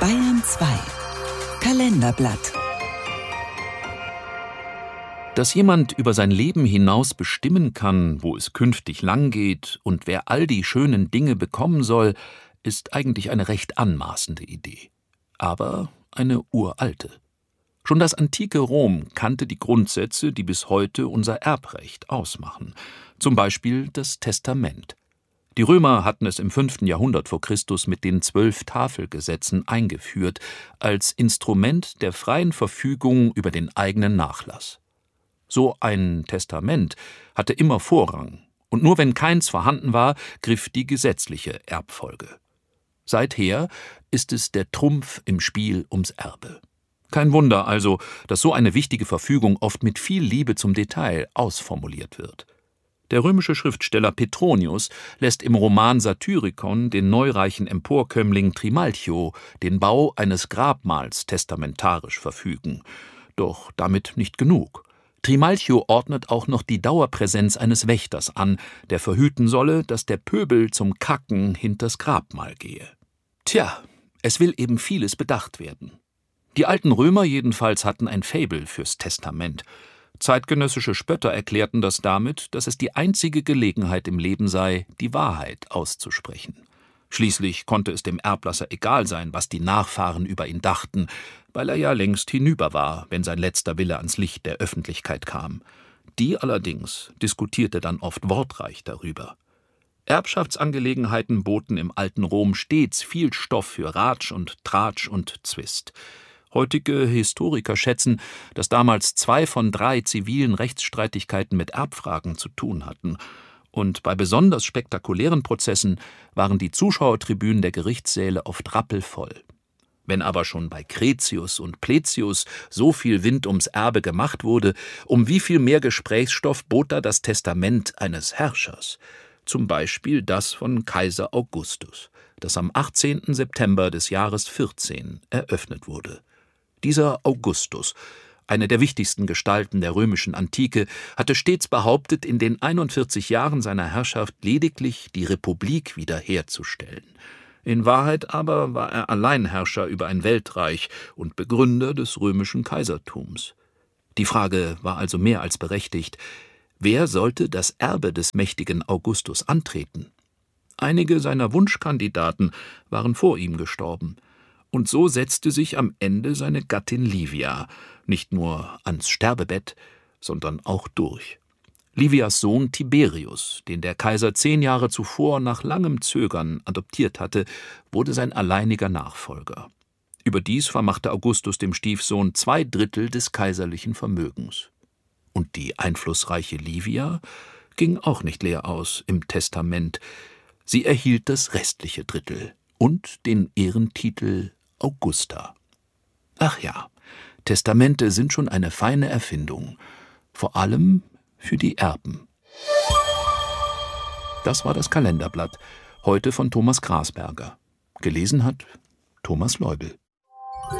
Bayern 2 Kalenderblatt. Dass jemand über sein Leben hinaus bestimmen kann, wo es künftig lang geht und wer all die schönen Dinge bekommen soll, ist eigentlich eine recht anmaßende Idee. Aber eine uralte. Schon das antike Rom kannte die Grundsätze, die bis heute unser Erbrecht ausmachen. Zum Beispiel das Testament. Die Römer hatten es im 5. Jahrhundert vor Christus mit den 12 Tafelgesetzen eingeführt, als Instrument der freien Verfügung über den eigenen Nachlass. So ein Testament hatte immer Vorrang, und nur wenn keins vorhanden war, griff die gesetzliche Erbfolge. Seither ist es der Trumpf im Spiel ums Erbe. Kein Wunder also, dass so eine wichtige Verfügung oft mit viel Liebe zum Detail ausformuliert wird. Der römische Schriftsteller Petronius lässt im Roman Satyricon den neureichen Emporkömmling Trimalchio den Bau eines Grabmals testamentarisch verfügen. Doch damit nicht genug. Trimalchio ordnet auch noch die Dauerpräsenz eines Wächters an, der verhüten solle, dass der Pöbel zum Kacken hinters Grabmal gehe. Tja, es will eben vieles bedacht werden. Die alten Römer jedenfalls hatten ein Faible fürs Testament. Zeitgenössische Spötter erklärten das damit, dass es die einzige Gelegenheit im Leben sei, die Wahrheit auszusprechen. Schließlich konnte es dem Erblasser egal sein, was die Nachfahren über ihn dachten, weil er ja längst hinüber war, wenn sein letzter Wille ans Licht der Öffentlichkeit kam. Die allerdings diskutierte dann oft wortreich darüber. Erbschaftsangelegenheiten boten im alten Rom stets viel Stoff für Ratsch und Tratsch und Zwist. Heutige Historiker schätzen, dass damals 2 von 3 zivilen Rechtsstreitigkeiten mit Erbfragen zu tun hatten. Und bei besonders spektakulären Prozessen waren die Zuschauertribünen der Gerichtssäle oft rappelvoll. Wenn aber schon bei Cretius und Pletius so viel Wind ums Erbe gemacht wurde, um wie viel mehr Gesprächsstoff bot da das Testament eines Herrschers? Zum Beispiel das von Kaiser Augustus, das am 18. September des Jahres 14 eröffnet wurde. Dieser Augustus, eine der wichtigsten Gestalten der römischen Antike, hatte stets behauptet, in den 41 Jahren seiner Herrschaft lediglich die Republik wiederherzustellen. In Wahrheit aber war er Alleinherrscher über ein Weltreich und Begründer des römischen Kaisertums. Die Frage war also mehr als berechtigt: Wer sollte das Erbe des mächtigen Augustus antreten? Einige seiner Wunschkandidaten waren vor ihm gestorben. Und so setzte sich am Ende seine Gattin Livia nicht nur ans Sterbebett, sondern auch durch. Livias Sohn Tiberius, den der Kaiser 10 Jahre zuvor nach langem Zögern adoptiert hatte, wurde sein alleiniger Nachfolger. Überdies vermachte Augustus dem Stiefsohn 2/3 des kaiserlichen Vermögens. Und die einflussreiche Livia ging auch nicht leer aus im Testament. Sie erhielt das restliche Drittel und den Ehrentitel Augusta. Ach ja, Testamente sind schon eine feine Erfindung, vor allem für die Erben. Das war das Kalenderblatt, heute von Thomas Grasberger. Gelesen hat Thomas Leubel.